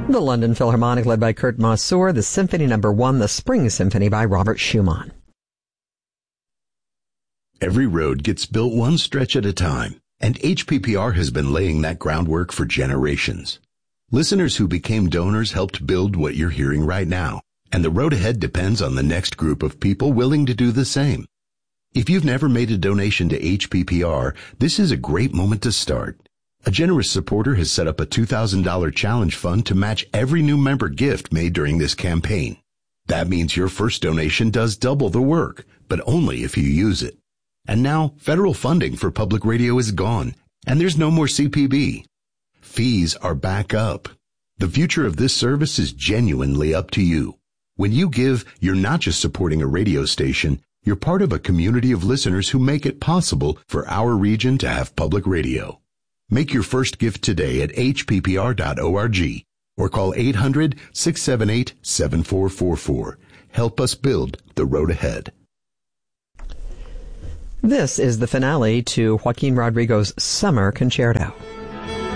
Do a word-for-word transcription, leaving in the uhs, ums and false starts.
The London Philharmonic, led by Kurt Masur, the Symphony Number One, the Spring Symphony by Robert Schumann. Every road gets built one stretch at a time, and H P P R has been laying that groundwork for generations. Listeners who became donors helped build what you're hearing right now, and the road ahead depends on the next group of people willing to do the same. If you've never made a donation to H P P R, this is a great moment to start. A generous supporter has set up a two thousand dollars challenge fund to match every new member gift made during this campaign. That means your first donation does double the work, but only if you use it. And now, federal funding for public radio is gone, and there's no more C P B. Fees are back up. The future of this service is genuinely up to you. When you give, you're not just supporting a radio station, you're part of a community of listeners who make it possible for our region to have public radio. Make your first gift today at h p p r dot org or call eight hundred, six seven eight, seven four four four. Help us build the road ahead. This is the finale to Joaquin Rodrigo's Summer Concerto.